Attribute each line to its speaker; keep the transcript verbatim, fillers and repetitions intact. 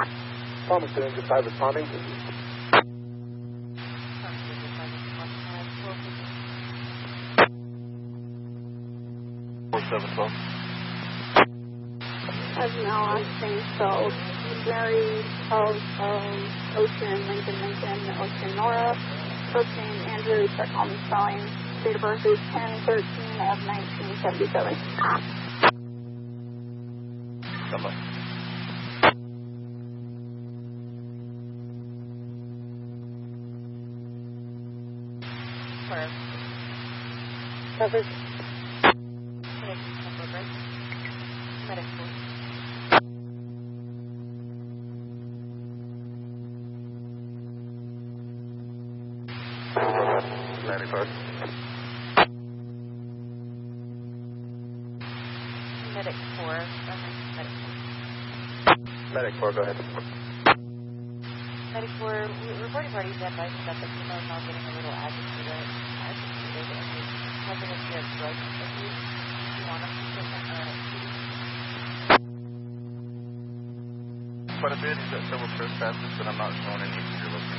Speaker 1: Thomas to engine five responding. four seven twelve.
Speaker 2: As now last name spelled Mary, Charles, Charles, Ocean, Lincoln, Lincoln, Ocean, Nora. First name Andrew, check on the spelling. Date of birth is ten thirteen of nineteen seventy-seven.
Speaker 1: Come on.
Speaker 2: Where? Covered. Medical.
Speaker 1: ninety-four.
Speaker 2: Medic four. Medic four.
Speaker 1: Medic four, go ahead.
Speaker 2: Medic four, reporting parties advising that the female is now getting a little agitated, agitated and is having a fear of drug abuse. Do you want us to take him uh,
Speaker 1: Quite a bit. He's got several trespasses, but I'm not showing any severe